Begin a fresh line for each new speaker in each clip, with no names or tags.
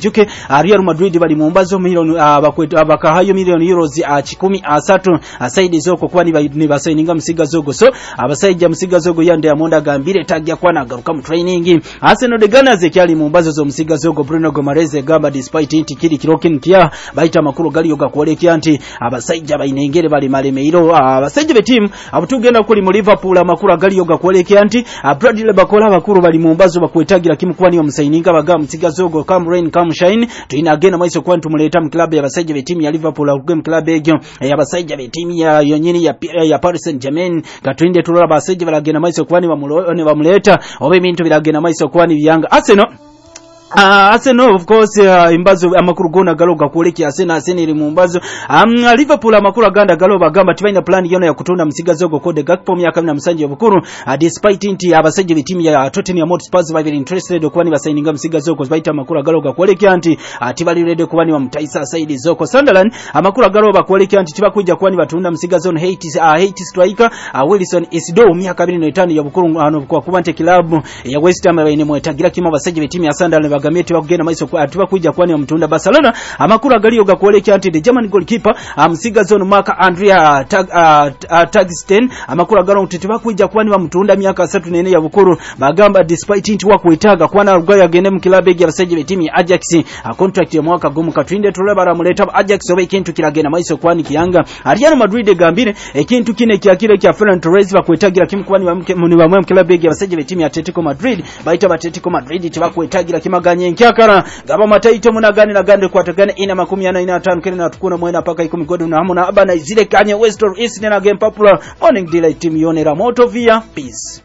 juke Real Madrid bali mu mbazo milioni bakahayo milioni euros 13 asaidi zoko kuba ni basayininga musiga zogo so abasajja musiga zogo yande amonda gambire tajja kwana garuka mu training Arsenal de Gunners ekyali mu mbazo zo musiga zogo Bruno Gomares gamba despite inti kiri kirokin tia baita makuru gali yoga kwolekya nti abasajja bayinengere bali malemeiro abasajja be team abutugenda kuli mu Liverpool amakuru gali yoga kwolekya nti Bradley Bakola bakuru bali mu mbazo bakwetagira kimu kuba niyo musayininga baga musiga zogo come rain come shine tuina agenda maiso kwantu muleta mu club ya basajja be team ya Liverpool agem club egyo ya basajja be team ya yonyini ya Paris Saint-Germain katwinde tulola basajja balagenda maiso kwani bamuleta obe mintu bilagenda maiso kwani byanga Arsenal of course imbazo amakuru gona galoga kuoleki Arsenal iri mu mbazo Liverpool amakuru aganda galoba gamba tibaina plan yona ya kutunda msiga zogo kode Gakpo myaka 17 obukuru despite inti abasajja be team ya Tottenham Hotspur bali interested okwani basayininga msiga zogo baita amakuru agaloga kuoleki anti tibali ready kubani wa mtaisa saidi zoko Sunderland amakuru agaloba kuoleki anti tibakuja kwani batunda msiga zone hate striker Wilson Isido myaka 25 ya bukuru kwa kubante club ya West Ham baine mwetagira kima basajja be team ya Sunderland bagamete bakugenda maiso kwa atuba kuja kwani mtunda Barcelona amakuru agaliyo gakuolekya anti the German goalkeeper amsiga zone Mark Andrea Tagsten amakuru agalo mtitiba kuja kwani mtunda miaka 3 nene ya bukuru bagamba despite inti wakwetaga kwana rugaya agende mu club ya basajja be team ya Ajax contract ya mwaka gumu katwinde tulebara muleta Ajax oba ikintu kiragenda maiso kwani kiyanga Real Madrid gambire ekintu kine kyakire kya Ferran Torres bakwetagira kimu kwani bamwe mu club ya basajja be team ya Atletico Madrid baita Atletico Madrid tibakwetagira kimaganye nkyakara gaba mataito munagani na gande kwatagane ina 45 kene na tukuna mwena paka 10 godu na hamuna abana izile kanye West or East na game popular morning delight team yonera moto via peace.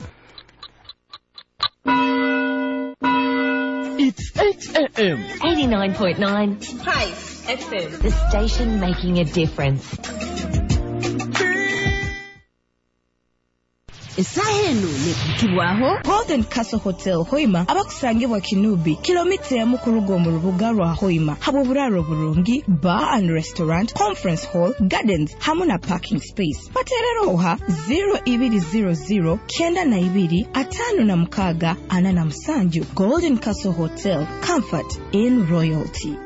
It's 8 a.m.
89.9 Hive FM. The station making a difference.
Esahenu nekutubwaho Golden Castle Hotel Hoima abakusangibwa Kinubi kilomita ya mukurugo mu rubuga rwa Hoima habo buraro burungi bar and restaurant conference hall gardens hamuna parking space patereroha 0200 kenda na 2 5 na mukaga ana na msanju Golden Castle Hotel comfort in royalty.